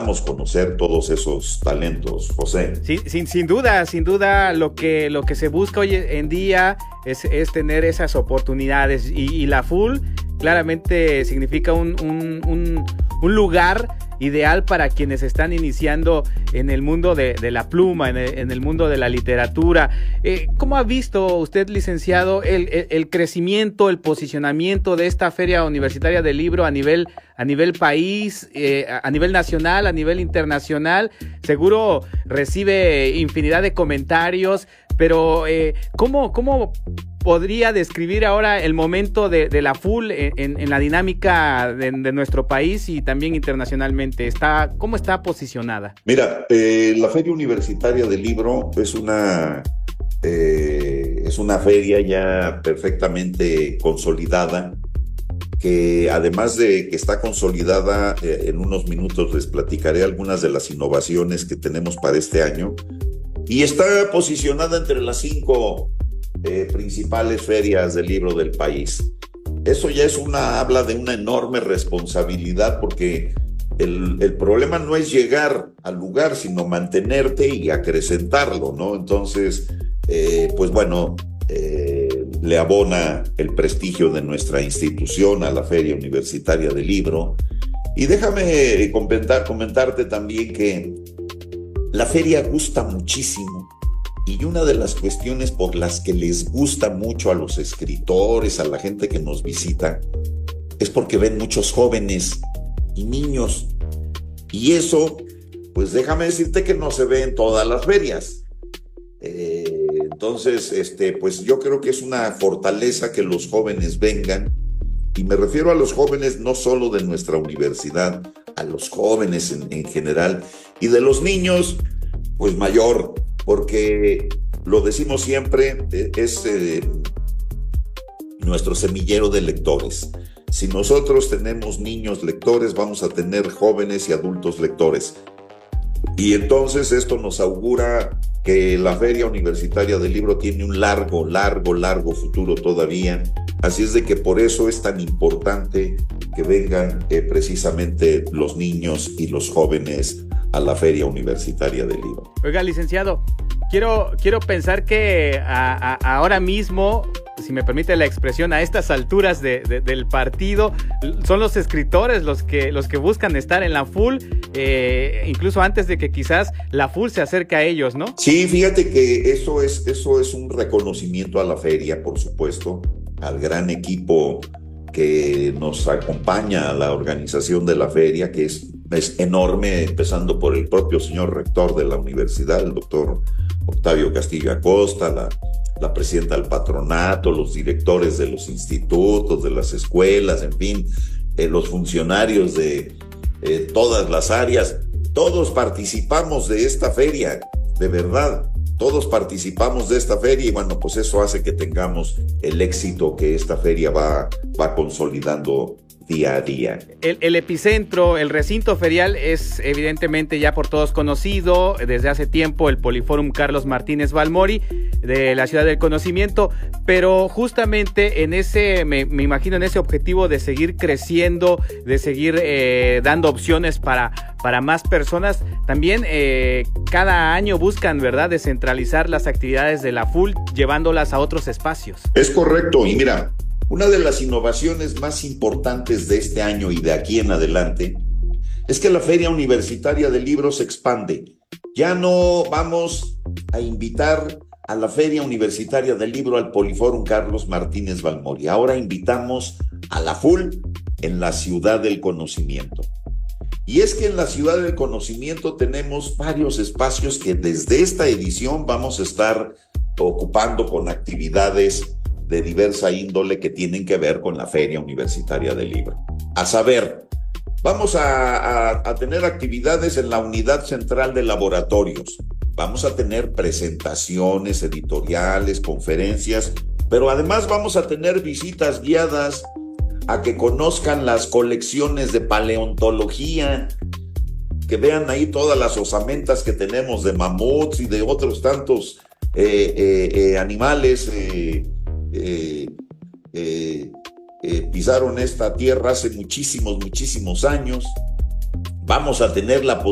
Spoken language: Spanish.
necesitamos conocer todos esos talentos, José. Sí, sin duda, lo que se busca hoy en día es tener esas oportunidades y la FUL claramente significa un lugar ideal para quienes están iniciando en el mundo de la pluma, en el mundo de la literatura. ¿Cómo ha visto usted, licenciado, el crecimiento, el posicionamiento de esta Feria Universitaria del Libro a nivel país, a nivel nacional, a nivel internacional? Seguro recibe infinidad de comentarios, pero ¿cómo podría describir ahora el momento de la FUL en la dinámica de nuestro país y también internacionalmente? ¿Cómo está posicionada? Mira, la Feria Universitaria del Libro es una feria ya perfectamente consolidada, que además de que está consolidada, en unos minutos les platicaré algunas de las innovaciones que tenemos para este año, y está posicionada entre las 5 principales ferias del libro del país. Eso ya habla de una enorme responsabilidad, porque el problema no es llegar al lugar, sino mantenerte y acrecentarlo, ¿no? Entonces, pues bueno, le abona el prestigio de nuestra institución a la Feria Universitaria del Libro. Y déjame comentarte también que la feria gusta muchísimo. Y una de las cuestiones por las que les gusta mucho a los escritores, a la gente que nos visita, es porque ven muchos jóvenes y niños. Y eso, pues déjame decirte que no se ve en todas las ferias. Entonces, pues yo creo que es una fortaleza que los jóvenes vengan. Y me refiero a los jóvenes no solo de nuestra universidad, a los jóvenes en general. Y de los niños, pues mayor, porque lo decimos siempre, es nuestro semillero de lectores. Si nosotros tenemos niños lectores, vamos a tener jóvenes y adultos lectores. Y entonces esto nos augura que la Feria Universitaria del Libro tiene un largo futuro todavía. Así es de que por eso es tan importante que vengan precisamente los niños y los jóvenes a la Feria Universitaria del Libro. Oiga, licenciado, quiero pensar que ahora mismo, si me permite la expresión, a estas alturas del partido, son los escritores los que buscan estar en la FUL, incluso antes de que quizás la FUL se acerque a ellos, ¿no? Sí, fíjate que eso es un reconocimiento a la feria, por supuesto, al gran equipo que nos acompaña a la organización de la feria, que es enorme, empezando por el propio señor rector de la universidad, el doctor Octavio Castillo Acosta, la presidenta del patronato, los directores de los institutos, de las escuelas, en fin, los funcionarios de todas las áreas. Todos participamos de esta feria, de verdad. Todos participamos de esta feria y bueno, pues eso hace que tengamos el éxito que esta feria va consolidando día a día. El epicentro, el recinto ferial es evidentemente ya por todos conocido desde hace tiempo, el Poliforum Carlos Martínez Balmori de la Ciudad del Conocimiento, pero justamente en ese, me imagino, en ese objetivo de seguir creciendo, de seguir dando opciones para más personas, también cada año buscan, ¿verdad?, descentralizar las actividades de la FUL, llevándolas a otros espacios. Es correcto, y mira, una de las innovaciones más importantes de este año y de aquí en adelante es que la Feria Universitaria del Libro se expande. Ya no vamos a invitar a la Feria Universitaria del Libro al Poliforum Carlos Martínez Balmori. Ahora invitamos a la FUL en la Ciudad del Conocimiento. Y es que en la Ciudad del Conocimiento tenemos varios espacios que desde esta edición vamos a estar ocupando con actividades de diversa índole que tienen que ver con la Feria Universitaria del Libro. A saber, vamos a tener actividades en la unidad central de laboratorios. Vamos a tener presentaciones editoriales, conferencias, pero además vamos a tener visitas guiadas a que conozcan las colecciones de paleontología, que vean ahí todas las osamentas que tenemos de mamuts y de otros tantos animales pisaron esta tierra hace muchísimos años. Vamos a tener la